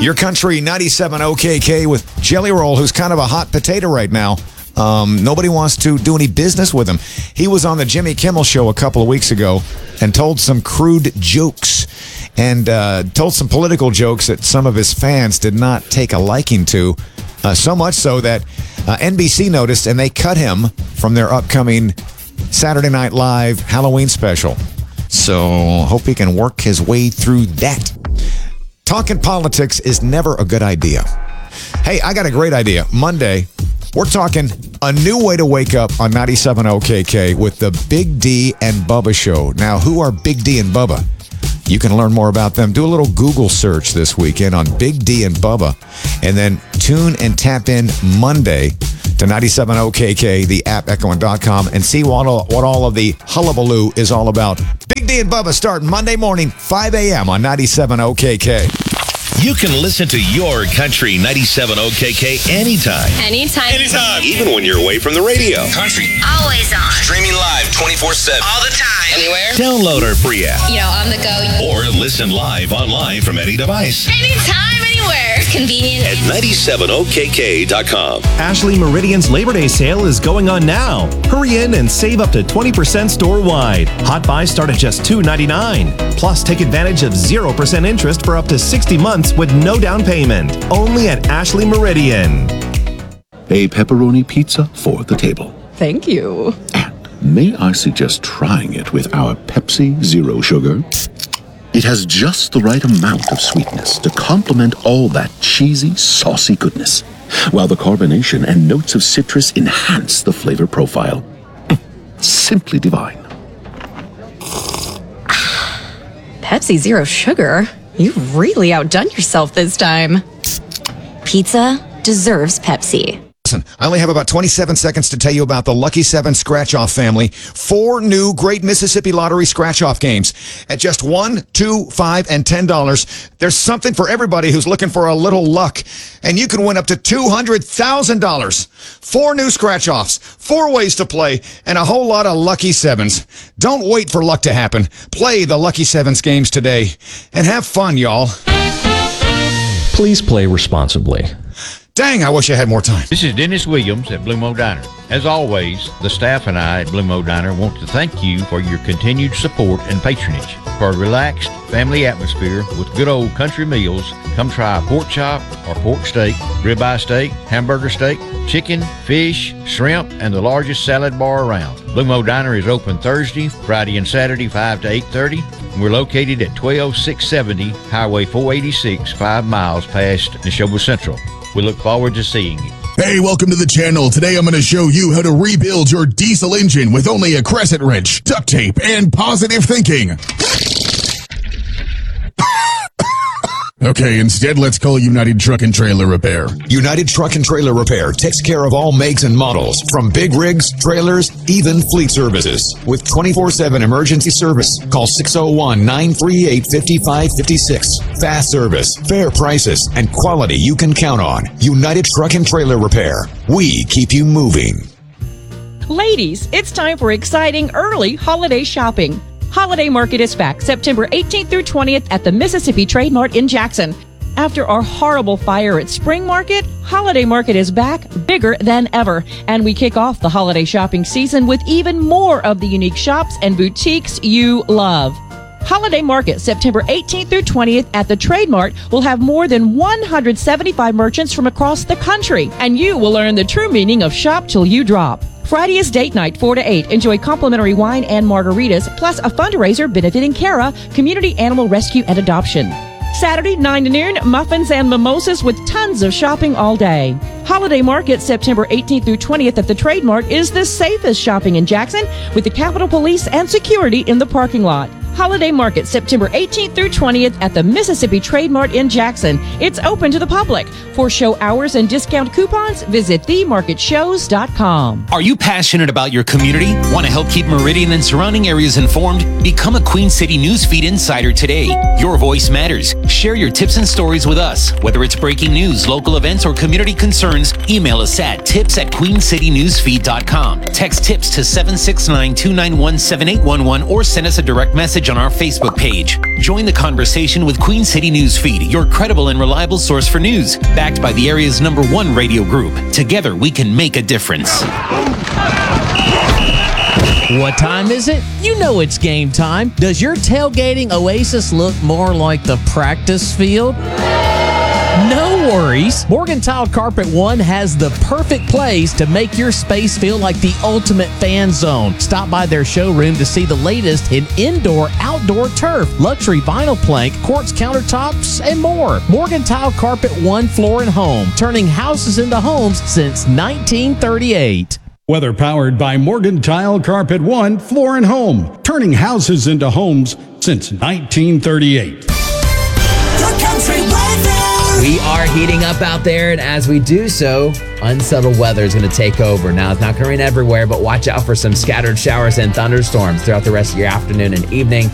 Your Country 97 OKK with Jelly Roll, who's kind of a hot potato right now. Nobody wants to do any business with him. He was on the Jimmy Kimmel Show a couple of weeks ago and told some crude jokes and told some political jokes that some of his fans did not take a liking to. So much so that NBC noticed and they cut him from their upcoming Saturday Night Live Halloween special. So hope he can work his way through that. Talking politics is never a good idea. Hey, I got a great idea. Monday, we're talking a new way to wake up on 97 OKK with the Big D and Bubba Show. Now, who are Big D and Bubba? You can learn more about them. Do a little Google search this weekend on Big D and Bubba. And then tune and tap in Monday to 97 OKK, the app, echoing.com, and see what all of the hullabaloo is all about. Big D and Bubba start Monday morning, 5 a.m. on 97 OKK. You can listen to Your Country 97 OKK anytime. Anytime. Even when you're away from the radio. Country. Always on. Streaming live 24/7. All the time. Anywhere. Download our free app. On the go. Or listen live online from any device. Anytime, anywhere. Convenient. At 97okk.com. Ashley Meridian's Labor Day sale is going on now. Hurry in and save up to 20% store-wide. Hot buys start at just $2.99. Plus, take advantage of 0% interest for up to 60 months with no down payment. Only at Ashley Meridian. A pepperoni pizza for the table. Thank you. And may I suggest trying it with our Pepsi Zero Sugar? It has just the right amount of sweetness to complement all that cheesy, saucy goodness, while the carbonation and notes of citrus enhance the flavor profile. Simply divine. Pepsi Zero Sugar? You've really outdone yourself this time. Pizza deserves Pepsi. Listen, I only have about 27 seconds to tell you about the Lucky 7 Scratch-Off family. 4 new Great Mississippi Lottery Scratch-Off games at just $1, $2, $5, and $10. There's something for everybody who's looking for a little luck, and you can win up to $200,000. 4 new Scratch-Offs, 4 ways to play, and a whole lot of Lucky 7s. Don't wait for luck to happen. Play the Lucky 7s games today, and have fun, y'all. Please play responsibly. Dang, I wish I had more time. This is Dennis Williams at Blue Mo Diner. As always, the staff and I at Blue Mo Diner want to thank you for your continued support and patronage. For a relaxed family atmosphere with good old country meals, come try a pork chop or pork steak, ribeye steak, hamburger steak, chicken, fish, shrimp, and the largest salad bar around. Blue Mo Diner is open Thursday, Friday, and Saturday 5 to 8:30. We're located at 12670 Highway 486, 5 miles past Neshoba Central. We look forward to seeing you. Hey, welcome to the channel. Today I'm going to show you how to rebuild your diesel engine with only a crescent wrench, duct tape, and positive thinking. Okay, instead let's call United Truck and Trailer Repair. United Truck and Trailer Repair takes care of all makes and models, from big rigs, trailers, even fleet services. With 24/7 emergency service, call 601-938-5556. Fast service, fair prices, and quality you can count on. United Truck and Trailer Repair. We keep you moving. Ladies, it's time for exciting early holiday shopping. Holiday Market is back September 18th through 20th at the Mississippi Trade Mart in Jackson. After our horrible fire at Spring Market, Holiday Market is back bigger than ever. And we kick off the holiday shopping season with even more of the unique shops and boutiques you love. Holiday Market, September 18th through 20th at the Trade Mart, will have more than 175 merchants from across the country. And you will learn the true meaning of shop till you drop. Friday is date night, 4 to 8. Enjoy complimentary wine and margaritas, plus a fundraiser benefiting CARA, Community Animal Rescue and Adoption. Saturday, 9 to noon, muffins and mimosas with tons of shopping all day. Holiday Market, September 18th through 20th at the Trade Mart is the safest shopping in Jackson, with the Capitol Police and security in the parking lot. Holiday Market, September 18th through 20th at the Mississippi Trade Mart in Jackson. It's open to the public. For show hours and discount coupons, visit themarketshows.com. Are you passionate about your community? Want to help keep Meridian and surrounding areas informed? Become a Queen City Newsfeed Insider today. Your voice matters. Share your tips and stories with us. Whether it's breaking news, local events, or community concerns, email us at tips@queencitynewsfeed.com. Text tips to 769-291-7811 or send us a direct message message on our Facebook page. Join the conversation with Queen City Newsfeed, your credible and reliable source for news, backed by the area's #1 radio group. Together, we can make a difference. What time is it? You know it's game time. Does your tailgating oasis look more like the practice field? No worries. Morgan Tile Carpet One has the perfect place to make your space feel like the ultimate fan zone. Stop by their showroom to see the latest in indoor-outdoor turf, luxury vinyl plank, quartz countertops, and more. Morgan Tile Carpet One Floor and Home, turning houses into homes since 1938. Weather powered by Morgan Tile Carpet One Floor and Home, turning houses into homes since 1938. We are heating up out there, and as we do so, unsettled weather is going to take over. Now, it's not going to rain everywhere, but watch out for some scattered showers and thunderstorms throughout the rest of your afternoon and evening.